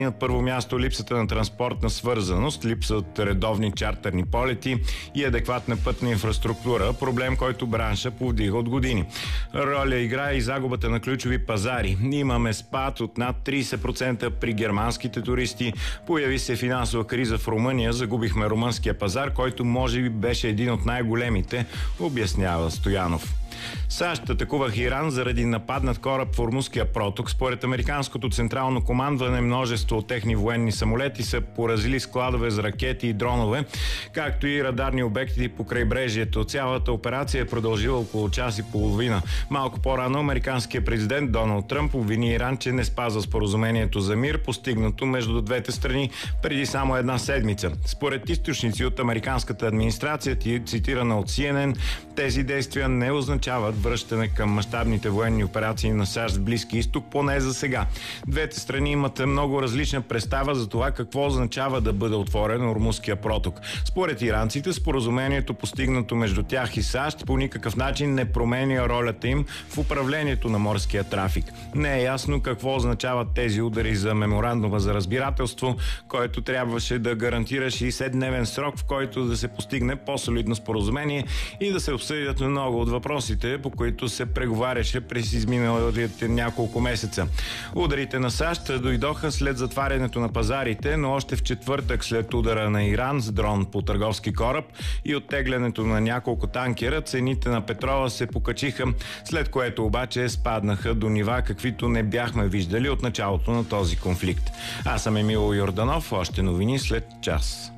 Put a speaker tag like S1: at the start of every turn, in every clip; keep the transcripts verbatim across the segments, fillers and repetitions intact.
S1: На първо място липсата на транспортна свързаност, липса от редовни чартерни полети и адекватна пътна инфраструктура, проблем, който бранша повдига от години. Роля играе и загубата на ключови пазари. Имаме спад от над трийсет процента при германските туристи, появи се финансова криза в Румъния, загубихме румънския пазар, който може би беше един от най-големите, обяснява Стоянов. САЩ атакувах Иран заради нападнат кораб в Ормузския проток. Според американското централно командване, множество от техни военни самолети са поразили складове за ракети и дронове, както и радарни обекти по крайбрежието. Цялата операция е продължила около час и половина. Малко по-рано американският президент Доналд Тръмп обвини Иран, че не спазва споразумението за мир, постигнато между двете страни преди само една седмица. Според източници от американската администрация, цитирана от Си Ен Ен, тези действия не означават връщане към мащабните военни операции на САЩ в Близки изток, поне за сега. Двете страни имат много различна представа за това какво означава да бъде отворен Ормузския проток. Според иранците, споразумението, постигнато между тях и САЩ, по никакъв начин не променя ролята им в управлението на морския трафик. Не е ясно какво означават тези удари за меморандума за разбирателство, който трябваше да гарантира шейсетдневен срок, в който да се постигне по-солидно споразумение и да се обсъдят много от въпросите, по които се преговаряше през изминалите няколко месеца. Ударите на САЩ дойдоха след затварянето на пазарите, но още в четвъртък след удара на Иран с дрон по търговски кораб и оттеглянето на няколко танкера, цените на петрола се покачиха, след което обаче спаднаха до нива, каквито не бяхме виждали от началото на този конфликт. Аз съм Емил Йорданов, още новини след час.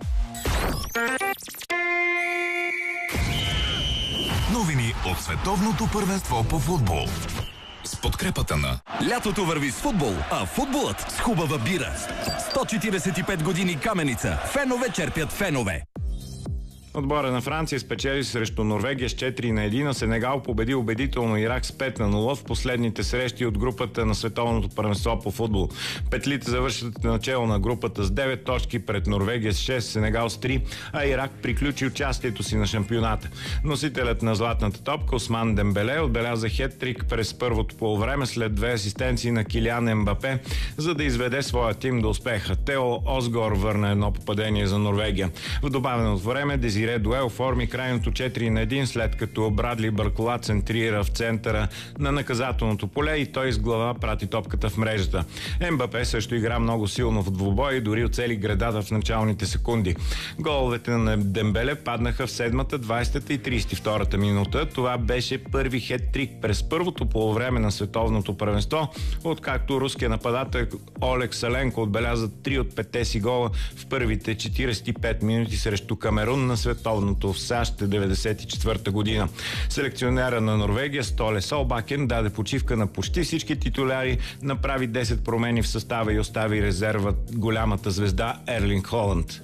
S2: Новини от световното първенство по футбол. С подкрепата на
S3: Лятото върви с футбол, а футболът с хубава бира. сто четиридесет и пет години Каменица. Фенове черпят фенове.
S1: Отбора на Франция спечели срещу Норвегия с четири на едно, а Сенегал победи убедително Ирак с пет на нула в последните срещи от групата на световното първенство по футбол. Петлите завършат начало на групата с девет точки пред Норвегия с шест, Сенегал с три, а Ирак приключи участието си на шампионата. Носителят на златната топка Осман Дембеле отбеляза хет-трик през първото полувреме след две асистенции на Килиан Ембапе, за да изведе своя тим до успеха. Тео Осгор върна едно попадение за Норвегия. В добавеното време Дезире Дуел оформи крайното четири на едно, след като Брадли Бъркола центрира в центъра на наказателното поле и той с глава прати топката в мрежата. Ембапе също игра много силно в двубой и дори оцели гредата в началните секунди. Головете на Дембеле паднаха в седмата, двайсета и трийсет и втората минута. Това беше първи хет-трик през първото полувреме на световното първенство, откакто руския нападател Олег Саленко отбеляза три от петте си гола в първите четирийсет и пет минути срещу Камерун на световното в САЩ деветдесет и четвърта година. Селекционера на Норвегия Столе Солбакен даде почивка на почти всички титуляри, направи десет промени в състава и остави резерва голямата звезда Ерлинг Холанд.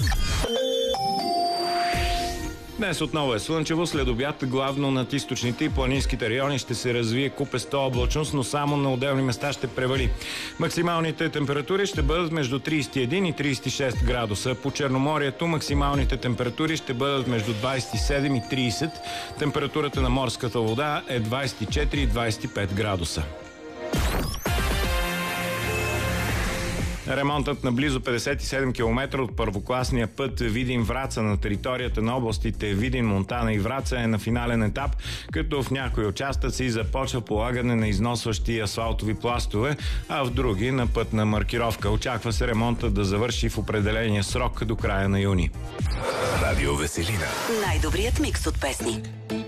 S1: Днес отново е слънчево, след обяд главно над източните и планинските райони ще се развие купеста облачност, но само на отделни места ще превали. Максималните температури ще бъдат между трийсет и едно и трийсет и шест градуса. По Черноморието максималните температури ще бъдат между двайсет и седем и трийсет. Температурата на морската вода е двайсет и четири и двайсет и пет градуса. Ремонтът на близо петдесет и седем километра от първокласния път Видин-Враца на територията на областите Видин, Монтана и Враца е на финален етап, като в някои участъци започва полагане на износващи асфалтови пластове, а в други на пътна маркировка. Очаква се ремонтът да завърши в определения срок до края на юни.
S2: Радио Веселина.
S4: Най-добрият микс от песни.